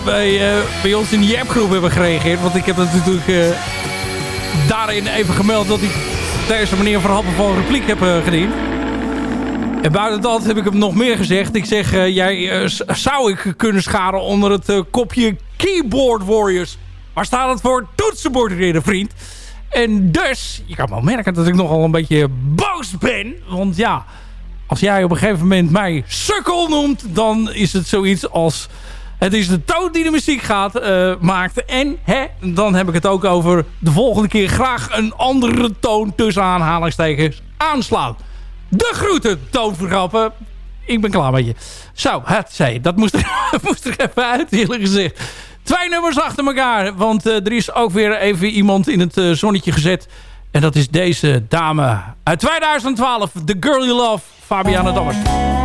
bij ons in die appgroep hebben gereageerd. Want ik heb dat natuurlijk daarin even gemeld dat ik deze meneer Verhappen van repliek heb gediend. En buiten dat heb ik hem nog meer gezegd. Ik zeg, jij zou ik kunnen scharen onder het kopje Keyboard Warriors. Waar staat het voor? Toetsenbordridder, vriend. En dus, je kan wel merken dat ik nogal een beetje boos ben. Want ja, als jij op een gegeven moment mij sukkel noemt, dan is het zoiets als... Het is de toon die de muziek maakt. En dan heb ik het ook over de volgende keer graag een andere toon tussen aanhalingstekens aanslaan. De groeten, Toon Verhappen. Ik ben klaar met je. Zo, dat moest er even uit, eerlijk gezegd. 2 nummers achter elkaar. Want er is ook weer even iemand in het zonnetje gezet. En dat is deze dame uit 2012. The Girl You Love, Fabiana Dammers.